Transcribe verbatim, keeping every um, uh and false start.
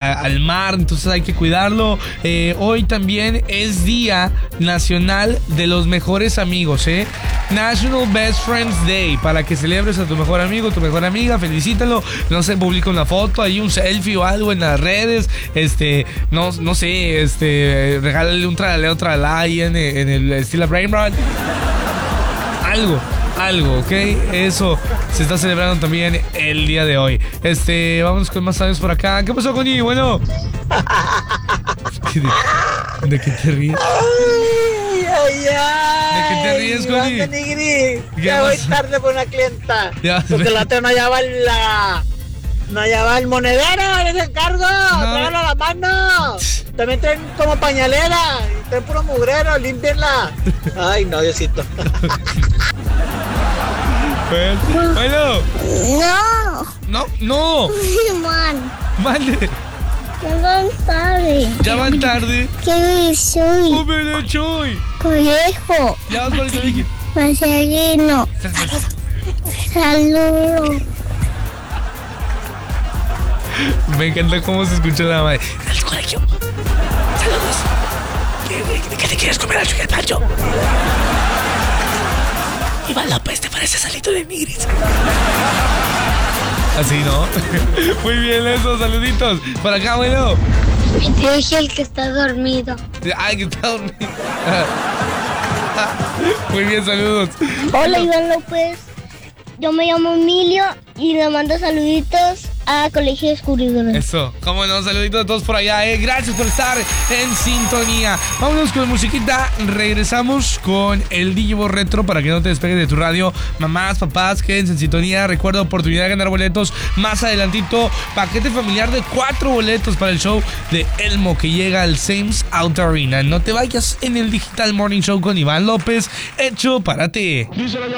a, al mar, entonces hay que cuidarlo. Eh, hoy también es Día Nacional de los Mejores Amigos, ¿eh? National Best Friends Day, para que celebres a tu mejor amigo, tu mejor amiga, felicítalo. No sé, publica una foto, hay un selfie o algo en las redes, este, no, no sé, este, regálale un tralaleo, tralala ahí en, en el estilo Brain Rot. Algo, algo, ¿ok? Eso se está celebrando también el día de hoy. Este, vamos con más años por acá. ¿Qué pasó, Connie? Bueno. ¿De, ¿De qué te ríes? Ay, ay, ay. ¿De qué te ríes, Connie? Ya voy tarde por una clienta. Ya, porque la otra no hallaba la... No hallaba el monedero, les encargo. No. Tráigalo a la mano. También traen como pañalera. Traen puro mugrero, límpienla. Ay, no, Diosito. Bueno. No. No, no. Man. Mande. Ya van tarde. Ya van tarde. ¿Qué soy? ¡Oh, me choy! Conejo. Ya vas por el colegio. Marcelino. Saludos. Me encanta cómo se escucha la madre. ¡Al colegio! ¡Saludos! ¿Qué, qué te quieres comer al chuy el pancho? Iván López, te parece salito de Migris. Así, ¿no? Muy bien, eso, saluditos. Por acá, bueno. Yo dije el que está dormido. Ay, que está dormido. Muy bien, saludos. Hola, Iván López. Yo me llamo Emilio y le mando saluditos a Colegio Descubridores. Eso, cómo no, saluditos a todos por allá, eh. Gracias por estar en sintonía. Vámonos con musiquita, regresamos con el Digivo Retro para que no te despegues de tu radio. Mamás, papás, quédense en sintonía. Recuerda, oportunidad de ganar boletos más adelantito. Paquete familiar de cuatro boletos para el show de Elmo que llega al Sames Out Arena. No te vayas, en el Digital Morning Show con Iván López, hecho para ti.